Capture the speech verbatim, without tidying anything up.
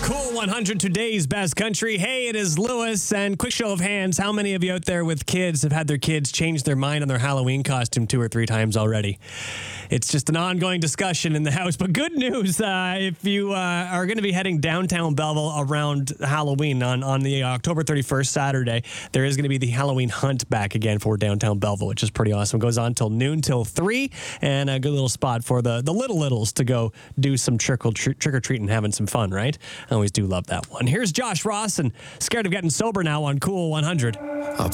Cool one hundred, today's best country. Hey, it is Lewis, and quick show of hands, how many of you out there with kids have had their kids change their mind on their Halloween costume two or three times already? It's just an ongoing discussion in the house, but good news, uh, if you uh, are going to be heading downtown Belleville around Halloween on, on the October thirty-first Saturday, there is going to be the Halloween hunt back again for downtown Belleville, which is pretty awesome. It goes on till noon till three, and a good little spot for the, the little littles to go do some trick or treat, trick or treat and having some fun, right? I always do love that one. Here's Josh Ross and Scared of Getting Sober now on Cool one hundred.